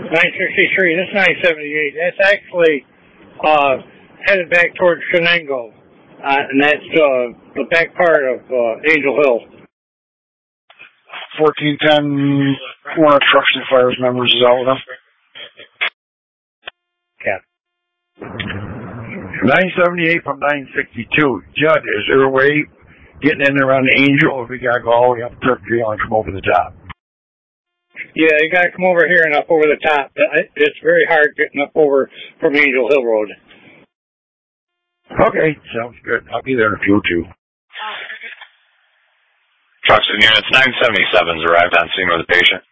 963. This is 978. That's actually headed back towards Shenango, and that's the back part of Angel Hill. 1410, one of Trucks and Fires members is out with them. Yeah. 978 from 962. Judd, is there a way getting in around the Angel, if we gotta go all the way up Turk Trail and come over the top? Yeah, you gotta come over here and up over the top. It's very hard getting up over from Angel Hill Road. Okay, sounds good. I'll be there in a few too. Trucks and units 977's arrived on scene with the patient.